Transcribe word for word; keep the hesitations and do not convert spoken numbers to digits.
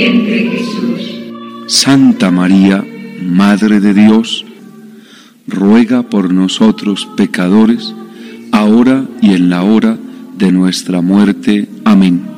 siempre, Jesús. Santa María, Madre de Dios, ruega por nosotros pecadores, ahora y en la hora de nuestra muerte. Amén.